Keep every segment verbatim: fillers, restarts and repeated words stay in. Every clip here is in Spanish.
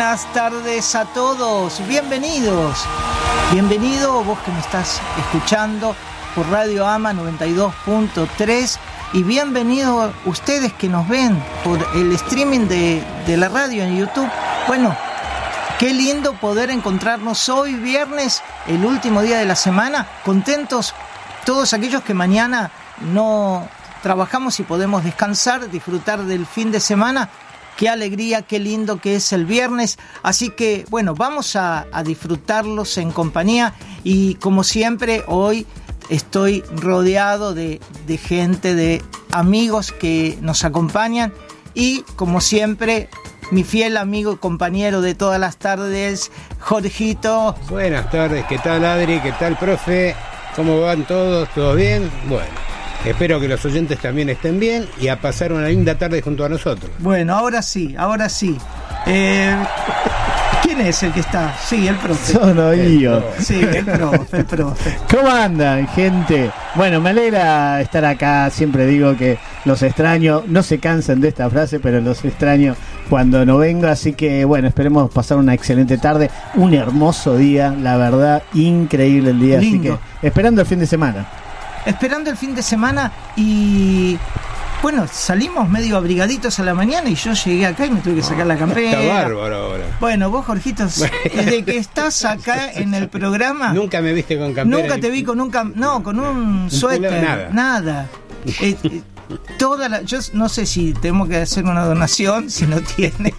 buenas tardes a todos, bienvenidos, bienvenido vos que me estás escuchando por Radio AMA noventa y dos punto tres y bienvenidos ustedes que nos ven por el streaming de, de la radio en YouTube. Bueno, qué lindo poder encontrarnos hoy viernes, el último día de la semana, contentos todos aquellos que mañana no trabajamos y podemos descansar, disfrutar del fin de semana. Qué alegría, qué lindo que es el viernes. Así que, bueno, vamos a, a disfrutarlos en compañía. Y como siempre, hoy estoy rodeado de, de gente, de amigos que nos acompañan. Y, como siempre, mi fiel amigo y compañero de todas las tardes, Jorgito. Buenas tardes, ¿qué tal, Adri? ¿Qué tal, profe? ¿Cómo van todos? ¿Todo bien? Bueno. Espero que los oyentes también estén bien y a pasar una linda tarde junto a nosotros. Bueno, ahora sí, ahora sí. Eh, ¿Quién es el que está? Sí, el profe. Soy yo. Sí, el profe, el profe. ¿Cómo andan, gente? Bueno, me alegra estar acá. Siempre digo que los extraño. No se cansen de esta frase, pero los extraño cuando no vengo. Así que, bueno, esperemos pasar una excelente tarde. Un hermoso día, la verdad, increíble el día. Lindo. Así que, esperando el fin de semana. Esperando el fin de semana y bueno, salimos medio abrigaditos a la mañana y yo llegué acá y me tuve que sacar la campera. Está bárbaro ahora. Bueno, vos, Jorgito, desde que estás acá en el programa... Nunca me viste con campera. Nunca te vi con un... Cam- no, con un, un suéter. Pulero, nada. Nada. Eh, eh, toda la, yo no sé si tenemos que hacer una donación, si no tiene.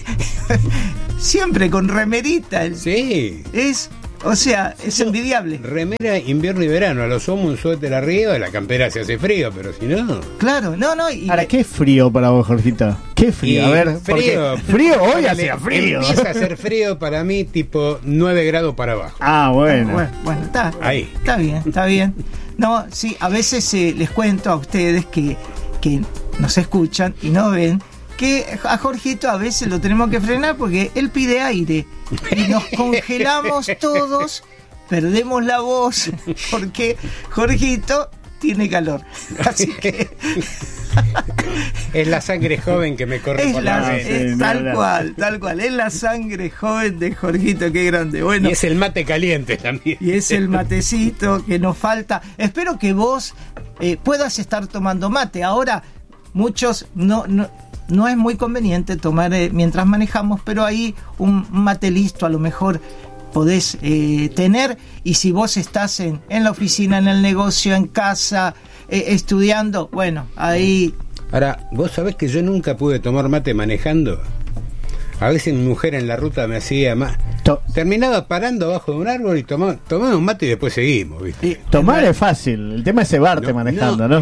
Siempre con remerita. Sí. Es... O sea, es envidiable. Remera invierno y verano, a lo sumo un suéter arriba, la campera se hace frío, pero si no... Claro, no, no. Y... Ahora, ¿qué frío para vos, Jorgito? ¿Qué frío? Y a ver, frío, porque frío hoy hacía frío. Empieza a hacer frío para mí tipo nueve grados para abajo. Ah, bueno. Bueno, bueno, está. Ahí. Está bien, está bien. No, sí, a veces eh, les cuento a ustedes que, que nos escuchan y no ven que a Jorgito a veces lo tenemos que frenar porque él pide aire y nos congelamos todos, perdemos la voz porque Jorgito tiene calor. Así que es la sangre joven que me corre es por la, la es venas. tal cual, tal cual, es la sangre joven de Jorgito, qué grande. Bueno, Y es el mate caliente también. y es el matecito que nos falta. Espero que vos eh, puedas estar tomando mate. Ahora, muchos no, no, no es muy conveniente tomar eh, mientras manejamos, pero ahí un mate listo a lo mejor podés eh, tener. Y si vos estás en, en la oficina, en el negocio, en casa, eh, estudiando, bueno, ahí... Ahora, ¿vos sabés que yo nunca pude tomar mate manejando? A veces mi mujer en la ruta me hacía más... To- Terminaba parando abajo de un árbol y tomaba, tomaba un mate y después seguimos, ¿viste? eh, Tomar es fácil, el tema es cebarte No, manejando, no. ¿no?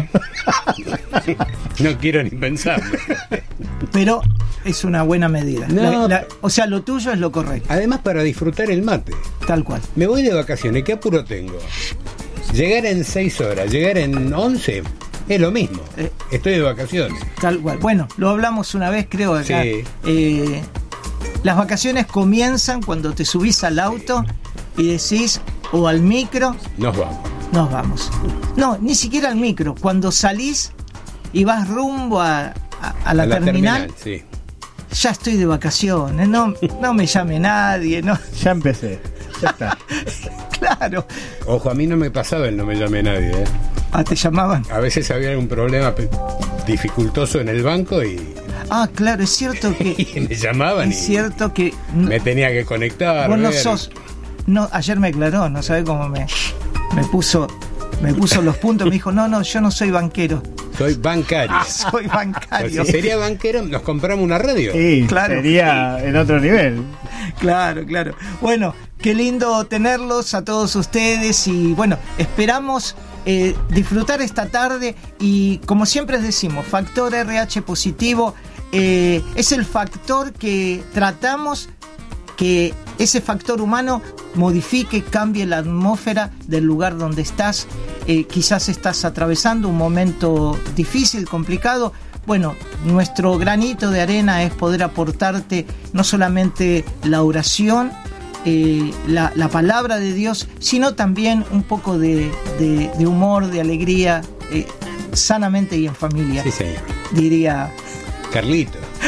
No quiero ni pensarlo. pero es una buena medida. No. La- la- o sea, lo tuyo es lo correcto, Además, para disfrutar el mate. tal cual. Me voy de vacaciones, ¿qué apuro tengo? Llegar en seis horas, llegar en once, es lo mismo. Eh. Estoy de vacaciones. Tal cual. Bueno, lo hablamos una vez, creo, acá. Sí. Eh, las vacaciones comienzan cuando te subís al auto y decís, o al micro, Nos vamos. nos vamos. No, ni siquiera al micro. Cuando salís y vas rumbo a, a- a la, A la terminal, sí. ya estoy de vacaciones. No, no me llame nadie. No. Ya empecé. Ya está. Claro. Ojo, a mí no me pasaba el no me llame nadie, ¿eh? Ah, te llamaban. A veces había algún problema pe- dificultoso en el banco y, Ah, claro, es cierto que... y me llamaban es y cierto que... me tenía que conectar. Vos no ver. sos... No, ayer me aclaró, no sabe cómo me, me puso me puso los puntos, me dijo, no, no, yo no soy banquero. Soy bancario. Ah, soy Pues bancario. si sería banquero, nos compramos una radio. Sí, Claro. sería en otro nivel. Claro, claro. Bueno, qué lindo tenerlos a todos ustedes y bueno, esperamos eh, disfrutar esta tarde y como siempre decimos, Factor R H positivo eh, es el factor que tratamos que ese factor humano modifique, cambie la atmósfera del lugar donde estás. Eh, quizás estás atravesando un momento difícil, complicado. Bueno, nuestro granito de arena es poder aportarte no solamente la oración, eh, la, la palabra de Dios, sino también un poco de, de, de humor, de alegría, eh, sanamente y en familia, Sí, señor. diría Carlito.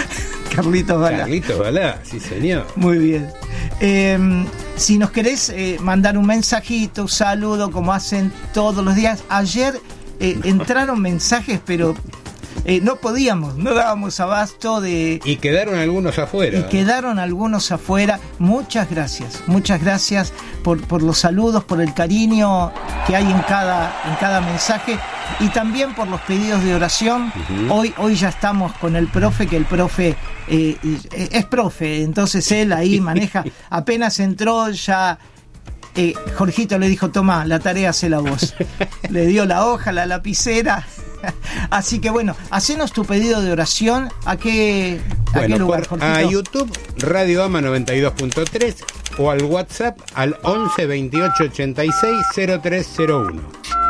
Carlitos Balá. Carlitos Balá, sí señor. Muy bien. Eh, si nos querés eh, mandar un mensajito, un saludo, como hacen todos los días. Ayer eh, entraron mensajes, pero eh, no podíamos, no dábamos abasto de... Y quedaron algunos afuera. Y quedaron algunos afuera. Muchas gracias, muchas gracias por, por los saludos, por el cariño que hay en cada, en cada mensaje. Y también por los pedidos de oración. Uh-huh. Hoy, hoy ya estamos con el profe, que el profe eh, es profe, entonces él ahí maneja. Apenas entró ya, eh, Jorgito le dijo, toma, la tarea hacela vos. Le dio la hoja, la lapicera. Así que bueno, hacenos tu pedido de oración. ¿A qué, a bueno, qué lugar, por, Jorgito? A YouTube, Radio Ama noventa y dos punto tres, o al WhatsApp al once veintiocho ochenta y seis cero tres cero uno.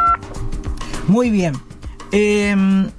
Muy bien. Eh,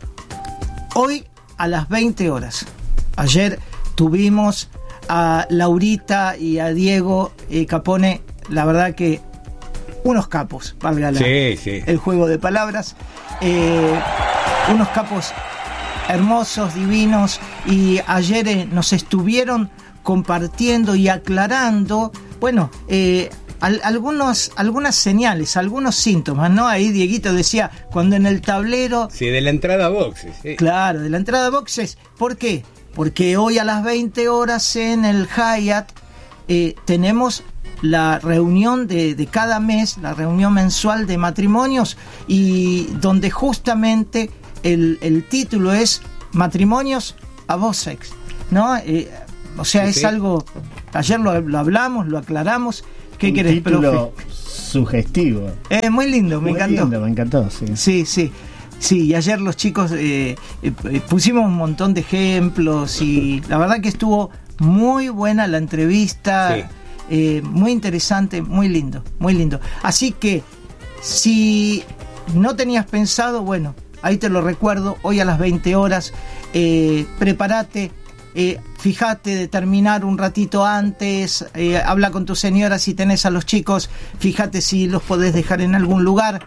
hoy a las veinte horas. Ayer tuvimos a Laurita y a Diego eh, Capone, la verdad que unos capos, valga la, sí, sí. el juego de palabras. Eh, unos capos hermosos, divinos, y ayer eh, nos estuvieron compartiendo y aclarando, bueno, eh, Al, algunos, algunas señales, algunos síntomas, ¿no? Ahí Dieguito decía, cuando en el tablero... Sí, de la entrada a boxes. Sí. Claro, de la entrada a boxes. ¿Por qué? Porque hoy a las veinte horas en el Hyatt eh, tenemos la reunión de, de cada mes, la reunión mensual de matrimonios, y donde justamente el, el título es Matrimonios a Vosex, ¿no? Eh, o sea, sí, es sí. algo... Ayer lo, lo hablamos, lo aclaramos. ¿Qué un querés, título profe? Sugestivo. Eh, muy lindo, me muy encantó. Lindo, me encantó, sí. Sí, sí. Sí, y ayer los chicos eh, eh, pusimos un montón de ejemplos y la verdad que estuvo muy buena la entrevista, sí. eh, muy interesante, muy lindo, muy lindo. Así que si no tenías pensado, bueno, ahí te lo recuerdo, hoy a las veinte horas, eh, prepárate. Eh, fíjate de terminar un ratito antes, eh, habla con tu señora si tenés a los chicos, fíjate si los podés dejar en algún lugar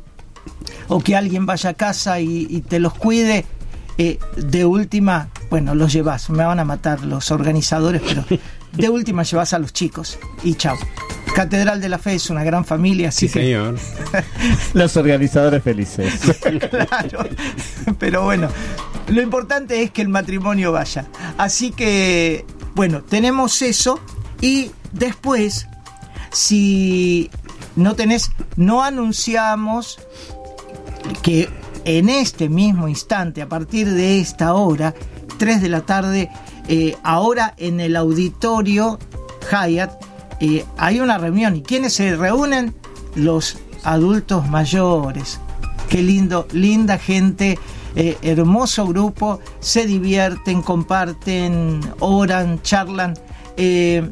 o que alguien vaya a casa y, y te los cuide. Eh, de última, bueno, los llevas, me van a matar los organizadores, pero de última llevas a los chicos y chao. Catedral de la Fe es una gran familia, así sí, que... señor. Los organizadores felices. Claro, pero bueno, lo importante es que el matrimonio vaya. Así que, bueno, tenemos eso y después, si no tenés, no anunciamos que en este mismo instante, a partir de esta hora, tres de la tarde, eh, ahora en el auditorio Hyatt, Eh, hay una reunión. ¿Y quiénes se reúnen? Los adultos mayores. Qué lindo, linda gente, eh, hermoso grupo, se divierten, comparten, oran, charlan. Eh,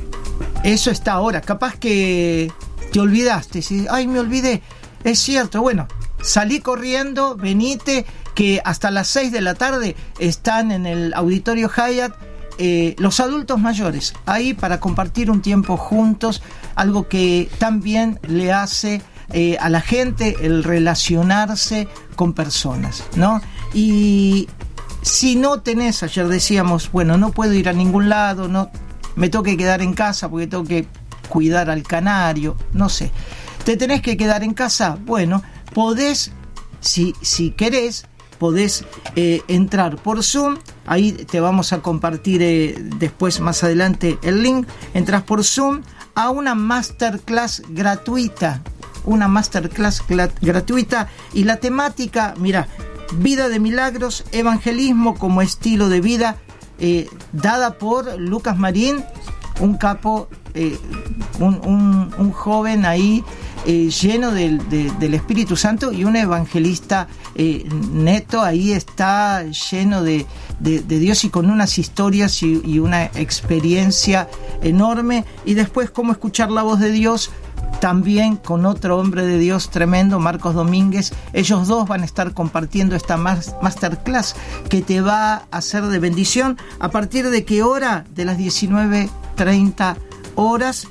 eso está ahora. Capaz que te olvidaste. ¿Sí? Ay, me olvidé. Es cierto, bueno, salí corriendo, venite, que hasta las seis de la tarde están en el auditorio Hyatt. Eh, los adultos mayores, ahí para compartir un tiempo juntos, algo que también le hace eh, a la gente el relacionarse con personas, ¿no? Y si no tenés, ayer decíamos, bueno, no puedo ir a ningún lado, no, me tengo que quedar en casa porque tengo que cuidar al canario, no sé, te tenés que quedar en casa, bueno, podés, si, si querés, podés eh, entrar por Zoom, ahí te vamos a compartir eh, después, más adelante, el link. Entras por Zoom a una masterclass gratuita, una masterclass grat- gratuita y la temática, mira, vida de milagros, evangelismo como estilo de vida, eh, dada por Lucas Marín, un capo, eh, un, un, un joven ahí, Eh, lleno del, de, del Espíritu Santo y un evangelista eh, neto, ahí está lleno de, de, de Dios y con unas historias y, y una experiencia enorme, y después cómo escuchar la voz de Dios también con otro hombre de Dios tremendo, Marcos Domínguez. Ellos dos van a estar compartiendo esta masterclass que te va a hacer de bendición. ¿A partir de qué hora? De las diecinueve treinta horas.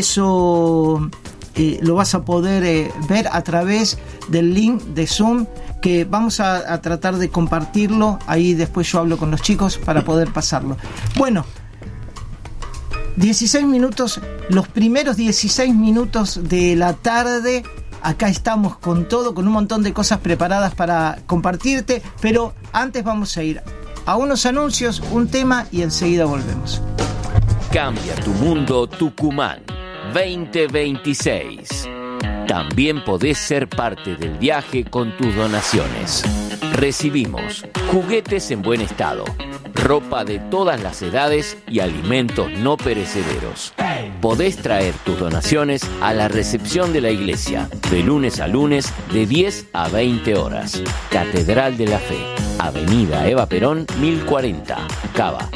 Eso... Eh, lo vas a poder eh, ver a través del link de Zoom que vamos a, a tratar de compartirlo. Ahí después yo hablo con los chicos para poder pasarlo. Bueno, dieciséis minutos, los primeros dieciséis minutos de la tarde. Acá estamos con todo, con un montón de cosas preparadas para compartirte, pero antes vamos a ir a unos anuncios, un tema y enseguida volvemos. Cambia tu mundo Tucumán veinte veintiséis. También podés ser parte del viaje con tus donaciones. Recibimos juguetes en buen estado, ropa de todas las edades y alimentos no perecederos. Podés traer tus donaciones a la recepción de la iglesia, de lunes a lunes, de diez a veinte horas. Catedral de la Fe, Avenida Eva Perón, mil cuarenta, Cava.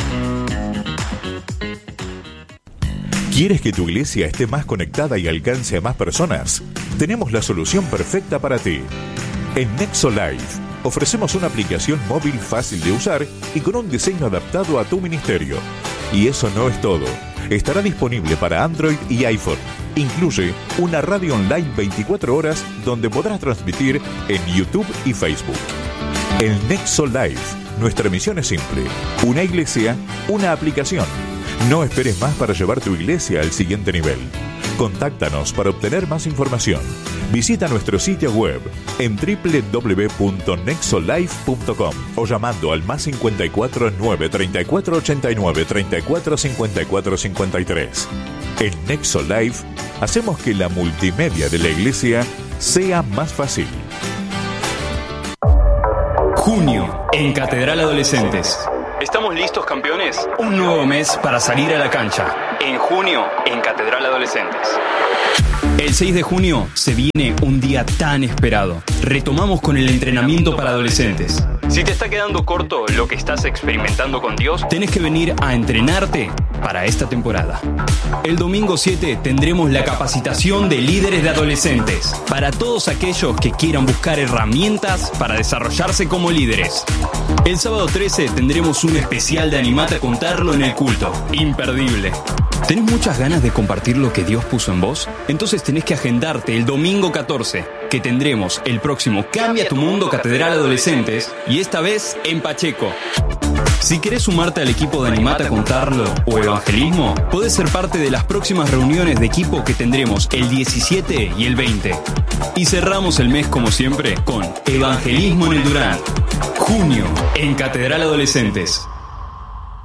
¿Quieres que tu iglesia esté más conectada y alcance a más personas? Tenemos la solución perfecta para ti. En Nexo Life ofrecemos una aplicación móvil fácil de usar y con un diseño adaptado a tu ministerio. Y eso no es todo. Estará disponible para Android y iPhone. Incluye una radio online veinticuatro horas donde podrás transmitir en YouTube y Facebook. En Nexo Life, nuestra misión es simple. Una iglesia, una aplicación. No esperes más para llevar tu iglesia al siguiente nivel. Contáctanos para obtener más información. Visita nuestro sitio web en doble u doble u doble u punto nexolife punto com o llamando al más cincuenta y cuatro, nueve treinta y cuatro, ochenta y nueve, treinta y cuatro, cincuenta y cuatro, cincuenta y tres. En Nexo Life hacemos que la multimedia de la iglesia sea más fácil. Junio, en Catedral Adolescentes. ¿Estamos listos, campeones? Un nuevo mes para salir a la cancha. En junio, en Catedral Adolescentes. El seis de junio se viene un día tan esperado. Retomamos con el entrenamiento para adolescentes. Si te está quedando corto lo que estás experimentando con Dios, tenés que venir a entrenarte para esta temporada. El domingo siete tendremos la capacitación de líderes de adolescentes para todos aquellos que quieran buscar herramientas para desarrollarse como líderes. El sábado trece tendremos un especial de Animate a Contarlo en el culto. Imperdible. ¿Tenés muchas ganas de compartir lo que Dios puso en vos? Entonces tenés que agendarte el domingo catorce, que tendremos el próximo Cambia tu Mundo Catedral Adolescentes, y esta vez en Pacheco. Si querés sumarte al equipo de Animate a Contarlo o Evangelismo, podés ser parte de las próximas reuniones de equipo que tendremos el diecisiete y el veinte. Y cerramos el mes como siempre con Evangelismo en el Durán. Junio, en Catedral Adolescentes.